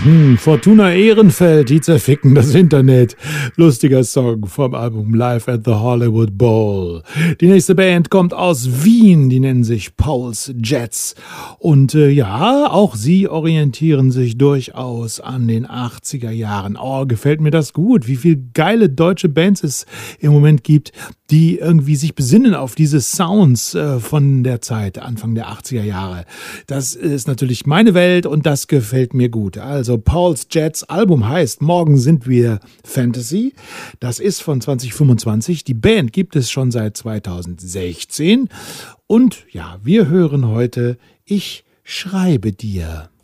Fortuna Ehrenfeld, die zerficken das Internet. Lustiger Song vom Album Live at the Hollywood Bowl. Die nächste Band kommt aus Wien, die nennen sich Paul's Jets. Und ja, auch sie orientieren sich durchaus an den 80er Jahren. Oh, gefällt mir das gut, wie viele geile deutsche Bands es im Moment gibt, die irgendwie sich besinnen auf diese Sounds von der Zeit, Anfang der 80er Jahre. Das ist natürlich meine Welt und das gefällt mir gut. Also Paul's Jets Album heißt Morgen sind wir Fantasy. Das ist von 2025. Die Band gibt es schon seit 2016. Und ja, wir hören heute Ich schreibe dir.